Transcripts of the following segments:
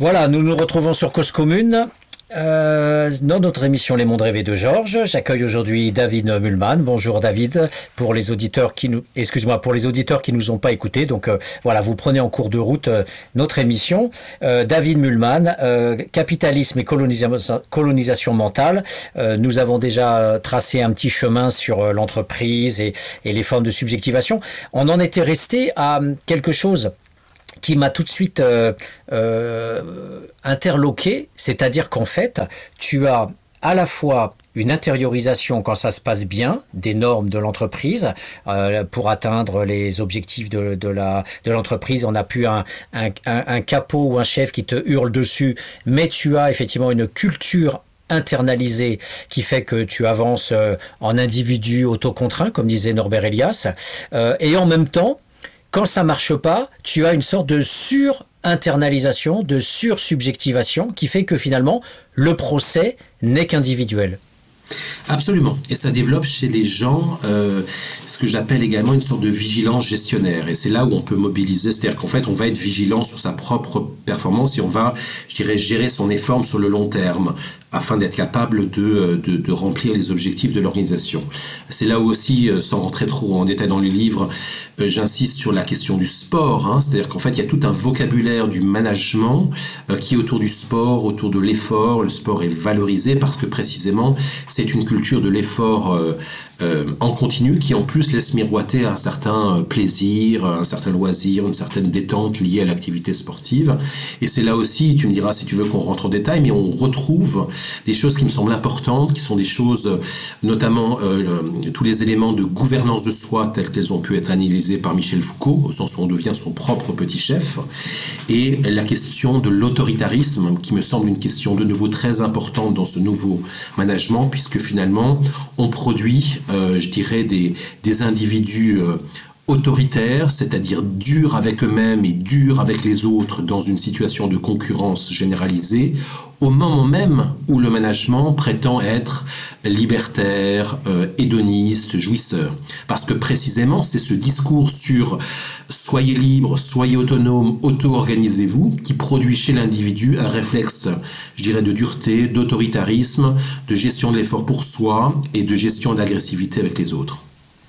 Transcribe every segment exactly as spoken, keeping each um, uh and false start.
Voilà, nous nous retrouvons sur Cause Commune. Euh, dans notre émission Les Mondes Rêvés de Georges, j'accueille aujourd'hui David Mühlmann. Bonjour David. Pour les auditeurs qui nous, excuse-moi, pour les auditeurs qui nous ont pas écoutés, donc euh, voilà, vous prenez en cours de route euh, notre émission. Euh, David Mühlmann, euh, capitalisme et colonisa- colonisation mentale. Euh, nous avons déjà tracé un petit chemin sur euh, l'entreprise et, et les formes de subjectivation. On en était resté à quelque chose qui m'a tout de suite euh, euh, interloqué, c'est-à-dire qu'en fait, tu as à la fois une intériorisation quand ça se passe bien des normes de l'entreprise euh, pour atteindre les objectifs de, de la de l'entreprise. On n'a plus un, un, un, un capot ou un chef qui te hurle dessus, mais tu as effectivement une culture internalisée qui fait que tu avances euh, en individu autocontrait, comme disait Norbert Elias, euh, et en même temps, quand ça marche pas, tu as une sorte de sur-internalisation, de sur-subjectivation qui fait que finalement, le procès n'est qu'individuel. Absolument. Et ça développe chez les gens euh, ce que j'appelle également une sorte de vigilance gestionnaire. Et c'est là où on peut mobiliser, c'est-à-dire qu'en fait, on va être vigilant sur sa propre performance et on va, je dirais, gérer son effort sur le long terme afin d'être capable de, de, de remplir les objectifs de l'organisation. C'est là où aussi, sans rentrer trop en détail dans le livre, euh, j'insiste sur la question du sport. Hein, c'est-à-dire qu'en fait, il y a tout un vocabulaire du management euh, qui est autour du sport, autour de l'effort. Le sport est valorisé parce que précisément, c'est une culture de l'effort euh, euh, en continu qui en plus laisse miroiter un certain plaisir, un certain loisir, une certaine détente liée à l'activité sportive. Et c'est là aussi, tu me diras si tu veux qu'on rentre en détail, mais on retrouve des choses qui me semblent importantes, qui sont des choses, notamment euh, le, tous les éléments de gouvernance de soi tels qu'elles ont pu être analysées par Michel Foucault, au sens où on devient son propre petit chef, et la question de l'autoritarisme, qui me semble une question de nouveau très importante dans ce nouveau management, puisque finalement, on produit, euh, je dirais, des, des individus euh, autoritaires, c'est-à-dire durs avec eux-mêmes et durs avec les autres dans une situation de concurrence généralisée, au moment même où le management prétend être libertaire, euh, hédoniste, jouisseur. Parce que précisément, c'est ce discours sur « soyez libre, soyez autonome, auto-organisez-vous » qui produit chez l'individu un réflexe, je dirais, de dureté, d'autoritarisme, de gestion de l'effort pour soi et de gestion d'agressivité avec les autres.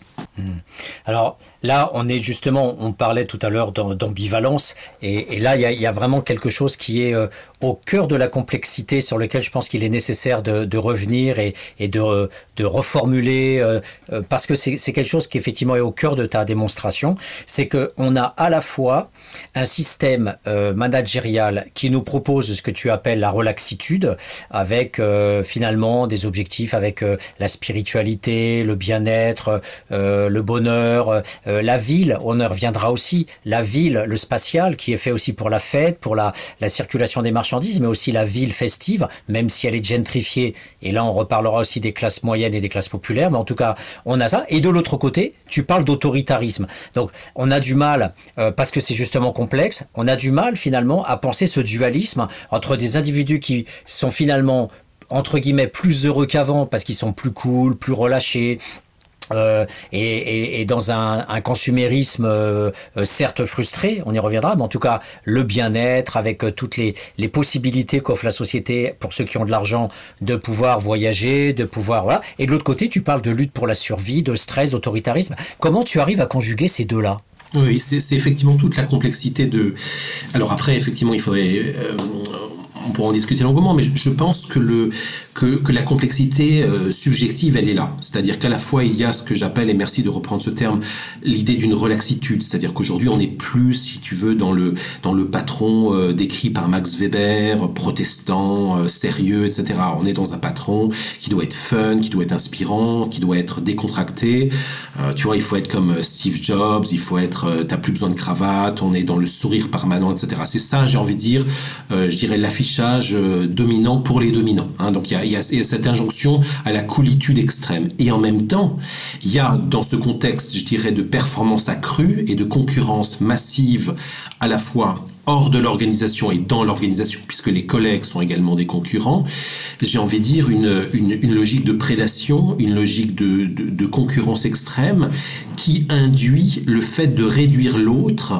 Alors là, on est justement, on parlait tout à l'heure d'ambivalence, et, et là, il y a, il y a vraiment quelque chose qui est euh, au cœur de la complexité sur lequel je pense qu'il est nécessaire de, de revenir et, et de, de reformuler, euh, euh, parce que c'est, c'est quelque chose qui effectivement est au cœur de ta démonstration, c'est qu'on a à la fois un système euh, managérial qui nous propose ce que tu appelles la relaxitude, avec euh, finalement des objectifs, avec euh, la spiritualité, le bien-être, euh, le bonheur, euh, la ville, on y reviendra aussi, la ville, le spatial, qui est fait aussi pour la fête, pour la, la circulation des marchandises, mais aussi la ville festive, même si elle est gentrifiée, et là on reparlera aussi des classes moyennes et des classes populaires, mais en tout cas, on a ça. Et de l'autre côté, tu parles d'autoritarisme. Donc, on a du mal, euh, parce que c'est justement complexe, on a du mal finalement à penser ce dualisme entre des individus qui sont finalement, entre guillemets, plus heureux qu'avant, parce qu'ils sont plus cool, plus relâchés, Euh, et, et, et dans un, un consumérisme euh, euh, certes frustré, on y reviendra, mais en tout cas le bien-être avec euh, toutes les, les possibilités qu'offre la société pour ceux qui ont de l'argent de pouvoir voyager, de pouvoir voilà. Et de l'autre côté, tu parles de lutte pour la survie, de stress, d'autoritarisme. Comment tu arrives à conjuguer ces deux-là ? Oui, c'est, c'est effectivement toute la complexité de. Alors après, effectivement, il faudrait. Euh, on pourra en discuter longuement, mais je, je pense que le que, que la complexité euh, subjective, elle est là. C'est-à-dire qu'à la fois, il y a ce que j'appelle, et merci de reprendre ce terme, l'idée d'une relaxitude. C'est-à-dire qu'aujourd'hui, on n'est plus, si tu veux, dans le, dans le patron euh, décrit par Max Weber, protestant, euh, sérieux, et cetera. On est dans un patron qui doit être fun, qui doit être inspirant, qui doit être décontracté. Euh, tu vois, il faut être comme Steve Jobs, il faut être, euh, t'as plus besoin de cravate, on est dans le sourire permanent, et cetera. C'est ça, j'ai envie de dire, euh, je dirais l'affichage euh, dominant pour les dominants. Hein. Donc, il y a il y a cette injonction à la coolitude extrême. Et en même temps, il y a dans ce contexte, je dirais, de performance accrue et de concurrence massive à la fois hors de l'organisation et dans l'organisation, puisque les collègues sont également des concurrents, j'ai envie de dire une, une, une logique de prédation, une logique de, de, de concurrence extrême qui induit le fait de réduire l'autre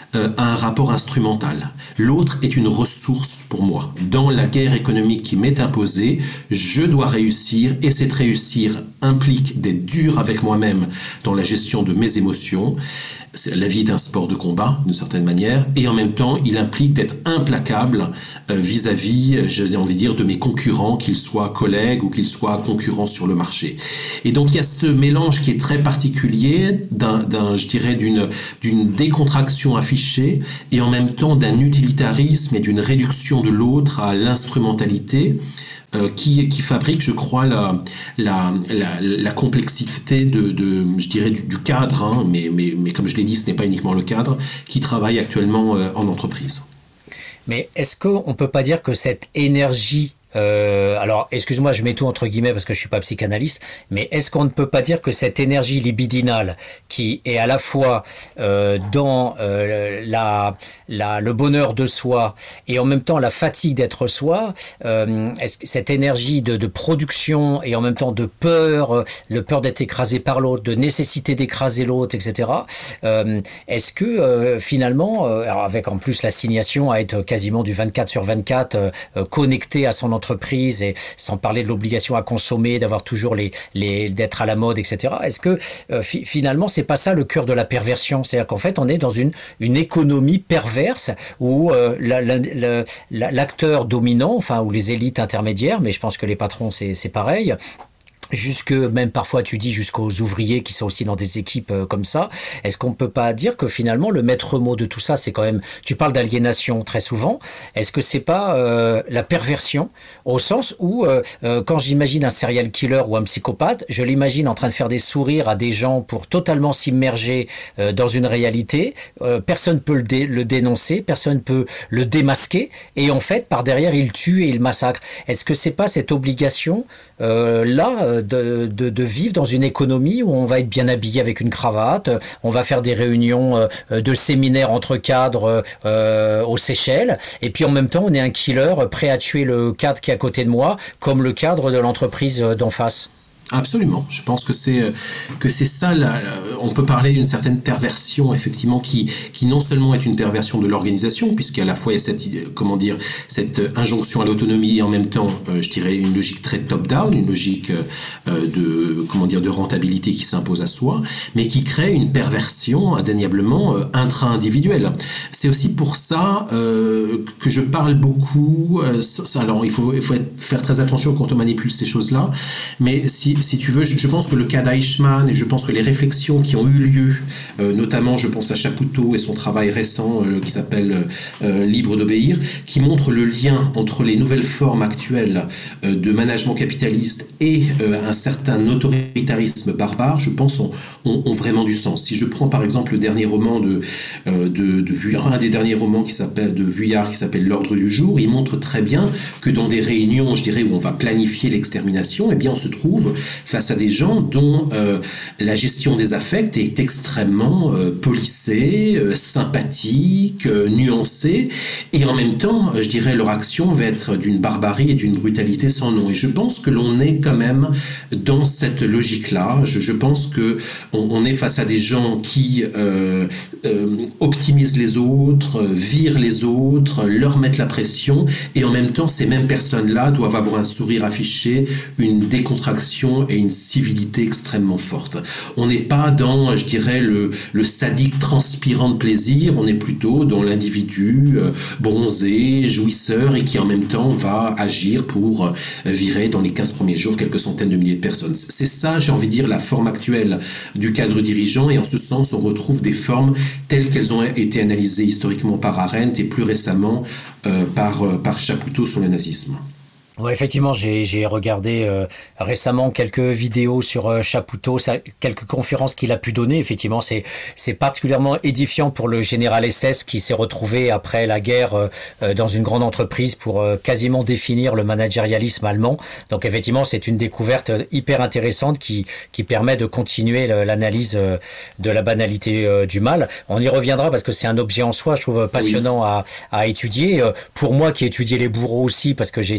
euh, a un rapport instrumental. L'autre est une ressource pour moi. Dans la guerre économique qui m'est imposée, je dois réussir, et cette réussir implique d'être dur avec moi-même dans la gestion de mes émotions. La vie est un sport de combat, d'une certaine manière, et en même temps, il implique d'être implacable euh, vis-à-vis, j'ai envie de dire, de mes concurrents, qu'ils soient collègues ou qu'ils soient concurrents sur le marché. Et donc, il y a ce mélange qui est très particulier, d'un, d'un, je dirais, d'une, d'une décontraction affichée, et en même temps d'un utilitarisme et d'une réduction de l'autre à l'instrumentalité, Euh, qui, qui fabrique, je crois, la, la, la, la complexité de, de, je dirais, du, du cadre, hein, mais, mais, mais comme je l'ai dit, ce n'est pas uniquement le cadre, qui travaille actuellement euh, en entreprise. Mais est-ce qu'on ne peut pas dire que cette énergie, euh, alors excuse-moi, je mets tout entre guillemets parce que je suis pas psychanalyste, mais est-ce qu'on ne peut pas dire que cette énergie libidinale qui est à la fois euh, dans euh, la, la, le bonheur de soi et en même temps la fatigue d'être soi, euh, est-ce que cette énergie de, de production et en même temps de peur, euh, le peur d'être écrasé par l'autre, de nécessité d'écraser l'autre, et cetera. Euh, est-ce que euh, finalement, euh, alors avec en plus l'assignation à être quasiment du vingt-quatre sur vingt-quatre euh, connecté à son entreprise et sans parler de l'obligation à consommer, d'avoir toujours les, les d'être à la mode, et cetera. Est-ce que euh, fi- finalement c'est pas ça le cœur de la perversion, c'est-à-dire qu'en fait on est dans une une économie perverse où euh, la, la, la, la, l'acteur dominant, enfin ou les élites intermédiaires, mais je pense que les patrons c'est c'est pareil. Jusque même parfois tu dis jusqu'aux ouvriers qui sont aussi dans des équipes euh, comme ça. Est-ce qu'on peut pas dire que finalement le maître mot de tout ça c'est quand même, tu parles d'aliénation très souvent, est-ce que c'est pas euh, la perversion au sens où euh, euh, quand j'imagine un serial killer ou un psychopathe, je l'imagine en train de faire des sourires à des gens pour totalement s'immerger euh, dans une réalité, euh, personne peut le, dé- le dénoncer, personne peut le démasquer et en fait par derrière il tue et il massacre. Est-ce que c'est pas cette obligation euh, là euh, De, de, de vivre dans une économie où on va être bien habillé avec une cravate, on va faire des réunions euh, de séminaires entre cadres euh, aux Seychelles, et puis en même temps on est un killer prêt à tuer le cadre qui est à côté de moi, comme le cadre de l'entreprise d'en face. Absolument. Je pense que c'est que c'est ça. Là, on peut parler d'une certaine perversion, effectivement, qui qui non seulement est une perversion de l'organisation, puisqu'à la fois il y a cette comment dire cette injonction à l'autonomie et en même temps, euh, je dirais une logique très top-down, une logique euh, de comment dire de rentabilité qui s'impose à soi, mais qui crée une perversion indéniablement euh, intra-individuelle. C'est aussi pour ça euh, que je parle beaucoup. Euh, alors il faut il faut être, faire très attention quand on manipule ces choses-là, mais si si tu veux, je, je pense que le cas d'Eichmann et je pense que les réflexions qui ont eu lieu, euh, notamment je pense à Chapoutot et son travail récent euh, qui s'appelle euh, Libre d'obéir, qui montre le lien entre les nouvelles formes actuelles euh, de management capitaliste et euh, un certain autoritarisme barbare, je pense, ont, ont, ont vraiment du sens. Si je prends par exemple le dernier roman de, euh, de, de Vuillard, un des derniers romans qui s'appelle, de Vuillard qui s'appelle L'ordre du jour, il montre très bien que dans des réunions, je dirais, où on va planifier l'extermination, eh bien on se trouve face à des gens dont euh, la gestion des affects est extrêmement euh, policée, euh, sympathique, euh, nuancée, et en même temps, je dirais, leur action va être d'une barbarie et d'une brutalité sans nom. Et je pense que l'on est quand même dans cette logique-là. Je, je pense que on, on est face à des gens qui euh, euh, optimisent les autres, virent les autres, leur mettent la pression, et en même temps, ces mêmes personnes-là doivent avoir un sourire affiché, une décontraction et une civilité extrêmement forte. On n'est pas dans, je dirais, le, le sadique transpirant de plaisir, on est plutôt dans l'individu euh, bronzé, jouisseur, et qui en même temps va agir pour euh, virer dans les quinze premiers jours quelques centaines de milliers de personnes. C'est ça, j'ai envie de dire, la forme actuelle du cadre dirigeant, et en ce sens, on retrouve des formes telles qu'elles ont été analysées historiquement par Arendt et plus récemment euh, par, euh, par Chapoutot sur le nazisme. Ouais, effectivement, j'ai j'ai regardé euh, récemment quelques vidéos sur euh, Chapoutot, ça, quelques conférences qu'il a pu donner. Effectivement, c'est c'est particulièrement édifiant pour le général S S qui s'est retrouvé après la guerre euh, dans une grande entreprise pour euh, quasiment définir le managérialisme allemand. Donc effectivement, c'est une découverte hyper intéressante qui qui permet de continuer le, l'analyse euh, de la banalité euh, du mal. On y reviendra parce que c'est un objet en soi, je trouve passionnant oui. à à étudier. Euh, pour moi qui ai étudié les bourreaux aussi, parce que j'ai étudié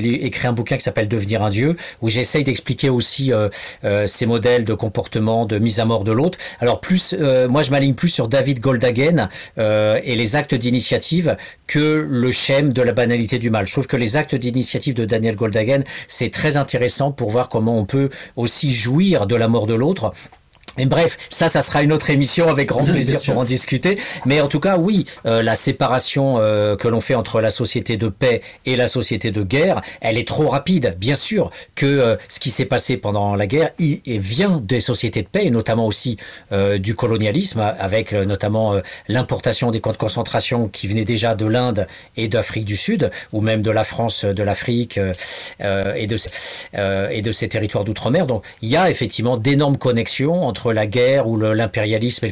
écrit un bouquin qui s'appelle Devenir un dieu, où j'essaye d'expliquer aussi euh, euh, ces modèles de comportement, de mise à mort de l'autre. Alors plus, euh, moi je m'aligne plus sur David Goldhagen euh, et les actes d'initiative que le schème de la banalité du mal. Je trouve que les actes d'initiative de Daniel Goldhagen, c'est très intéressant pour voir comment on peut aussi jouir de la mort de l'autre. Et bref, ça, ça sera une autre émission avec grand plaisir pour en discuter. Mais en tout cas, oui, euh, la séparation euh, que l'on fait entre la société de paix et la société de guerre, elle est trop rapide. Bien sûr que euh, ce qui s'est passé pendant la guerre, il, il vient des sociétés de paix, et notamment aussi euh, du colonialisme, avec euh, notamment euh, l'importation des camps de concentration qui venaient déjà de l'Inde et d'Afrique du Sud, ou même de la France, de l'Afrique euh, et, de, euh, et de ces territoires d'outre-mer. Donc, il y a effectivement d'énormes connexions entre la guerre ou l'impérialisme et